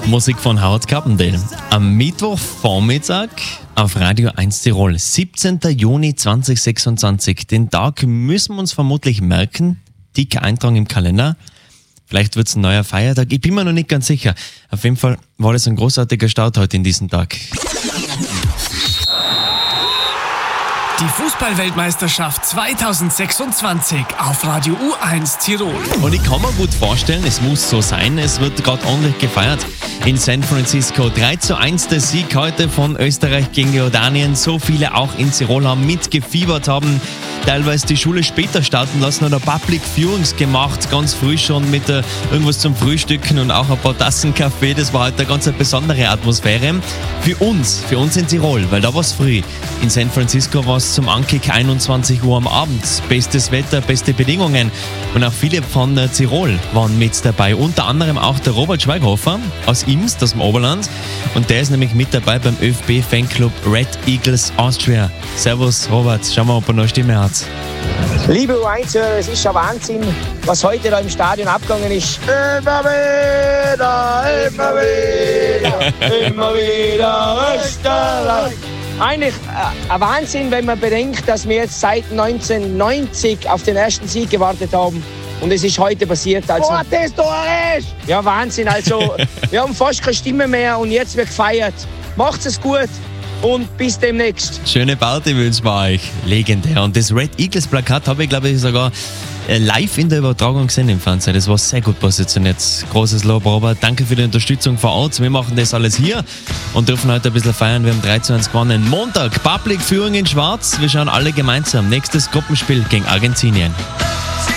Musik von Howard Carpendale. Am Mittwochvormittag auf Radio 1 Tirol, 17. Juni 2026. Den Tag müssen wir uns vermutlich merken. Dicker Eintrag im Kalender. Vielleicht wird es ein neuer Feiertag. Ich bin mir noch nicht ganz sicher. Auf jeden Fall war das ein großartiger Start heute in diesem Tag. Die Fußballweltmeisterschaft 2026 auf Radio U1 Tirol. Und ich kann mir gut vorstellen, es muss so sein, es wird gerade ordentlich gefeiert in San Francisco. 3:1 der Sieg heute von Österreich gegen Jordanien. So viele auch in Tirol haben mitgefiebert, haben teilweise die Schule später starten lassen oder Public Viewings gemacht, ganz früh schon mit irgendwas zum Frühstücken und auch ein paar Tassen Kaffee. Das war heute eine ganz besondere Atmosphäre für uns in Tirol, weil da war es früh. In San Francisco war es zum Ankick 21 Uhr am Abend. Bestes Wetter, beste Bedingungen. Und auch viele von Tirol waren mit dabei. Unter anderem auch der Robert Schweighofer aus Imst, aus dem Oberland. Und der ist nämlich mit dabei beim ÖFB-Fanclub Red Eagles Austria. Servus Robert, schauen wir, ob er noch Stimme hat. Liebe U1-Hörer, es ist ja Wahnsinn, was heute da im Stadion abgegangen ist. Immer wieder Österreich. Eigentlich ein Wahnsinn, wenn man bedenkt, dass wir jetzt seit 1990 auf den ersten Sieg gewartet haben. Und es ist heute passiert. Also, ja, Wahnsinn. Also, wir haben fast keine Stimme mehr und jetzt wird gefeiert. Macht's es gut und bis demnächst. Schöne Party wünschen wir euch. Legendär. Und das Red Eagles Plakat habe ich, glaube ich, sogar live in der Übertragung gesehen im Fernsehen. Das war sehr gut positioniert. Großes Lob, Robert. Danke für die Unterstützung vor Ort. Wir machen das alles hier und dürfen heute ein bisschen feiern. Wir haben 3:1 gewonnen. Montag, Public Führung in Schwarz. Wir schauen alle gemeinsam. Nächstes Gruppenspiel gegen Argentinien.